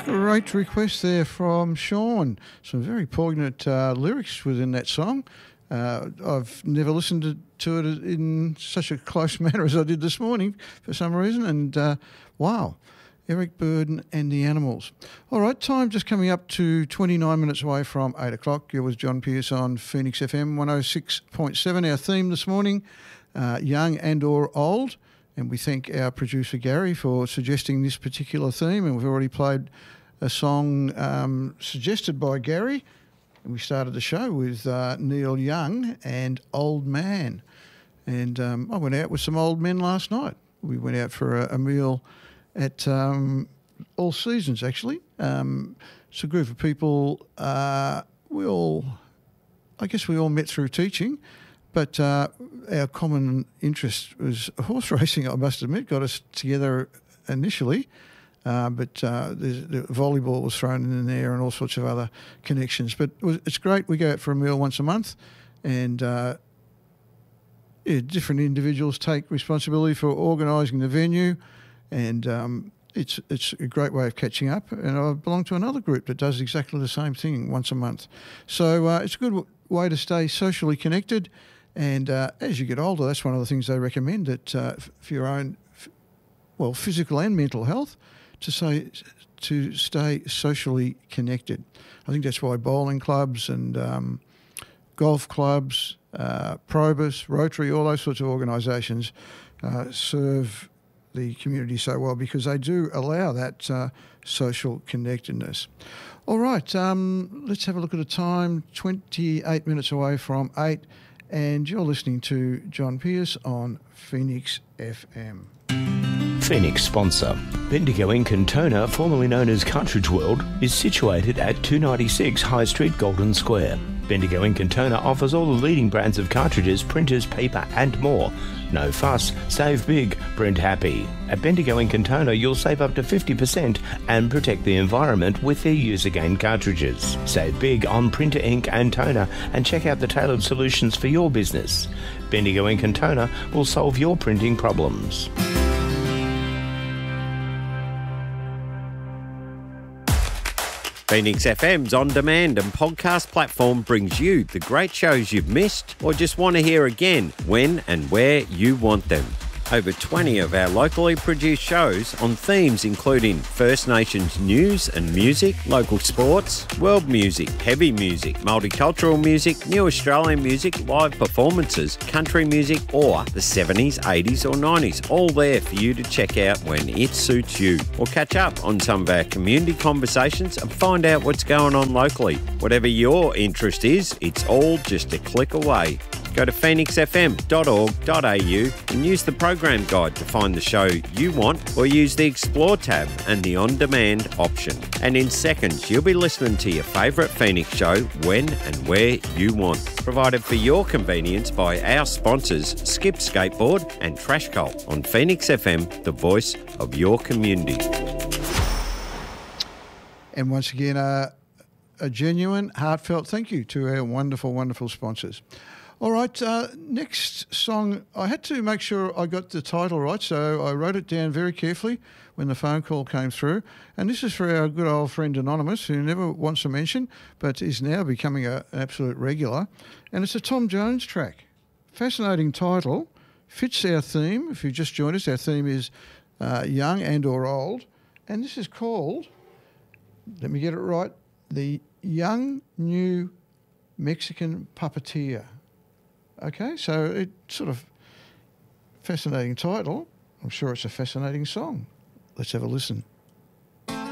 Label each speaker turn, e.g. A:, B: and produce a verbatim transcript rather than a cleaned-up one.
A: Great request there from Sean. Some very poignant uh, lyrics within that song. Uh, I've never listened to, to it in such a close manner as I did this morning for some reason. And uh, wow, Eric Burdon and the Animals. All right, time just coming up to twenty-nine minutes away from eight o'clock. You're with John Pearce on Phoenix F M one oh six point seven. Our theme this morning, uh, young and or old. And we thank our producer Gary for suggesting this particular theme. And we've already played a song um, suggested by Gary. And we started the show with uh, Neil Young and Old Man. And um, I went out with some old men last night. We went out for a, a meal at um, All Seasons, actually. Um, it's a group of people. Uh, we all, I guess we all met through teaching. But uh, our common interest was horse racing, I must admit, got us together initially. Uh, but uh, the, the volleyball was thrown in there and all sorts of other connections. But it was, it's great. We go out for a meal once a month and uh, yeah, different individuals take responsibility for organising the venue, and um, it's it's a great way of catching up. And I belong to another group that does exactly the same thing once a month. So uh, it's a good w- way to stay socially connected. And uh, as you get older, that's one of the things they recommend, that uh, for your own, well, physical and mental health, to say to stay socially connected. I think that's why bowling clubs and um, golf clubs, uh, Probus, Rotary, all those sorts of organisations uh, serve the community so well, because they do allow that uh, social connectedness. All right, um, let's have a look at the time, twenty-eight minutes away from eight. And you're listening to John Pearce on Phoenix F M.
B: Phoenix sponsor. Bendigo Ink and Toner, formerly known as Cartridge World, is situated at two ninety-six High Street, Golden Square. Bendigo Ink and Toner offers all the leading brands of cartridges, printers, paper and more. No fuss, save big, print happy. At Bendigo Ink and Toner, you'll save up to fifty percent and protect the environment with their use-again cartridges. Save big on printer ink and toner and check out the tailored solutions for your business. Bendigo Ink and Toner will solve your printing problems.
C: Phoenix F M's on-demand and podcast platform brings you the great shows you've missed or just want to hear again when and where you want them. Over twenty of our locally produced shows on themes including First Nations news and music, local sports, world music, heavy music, multicultural music, new Australian music, live performances, country music or the seventies, eighties or nineties, all there for you to check out when it suits you. Or catch up on some of our community conversations and find out what's going on locally. Whatever your interest is, it's all just a click away. Go to phoenix f m dot org dot a u and use the program guide to find the show you want, or use the Explore tab and the On-Demand option. And in seconds, you'll be listening to your favourite Phoenix show when and where you want. Provided for your convenience by our sponsors, Skip Skateboard and Trash Cult on Phoenix F M, the voice of your community.
A: And once again, uh, a genuine, heartfelt thank you to our wonderful, wonderful sponsors. All right, uh, next song, I had to make sure I got the title right, so I wrote it down very carefully when the phone call came through. And this is for our good old friend Anonymous, who never wants to mention, but is now becoming a, an absolute regular. And it's a Tom Jones track. Fascinating title, fits our theme. If you just joined us, our theme is uh, young and or old. And this is called, let me get it right, The Young New Mexican Puppeteer. Okay, so it's sort of fascinating title. I'm sure it's a fascinating song. Let's have a listen.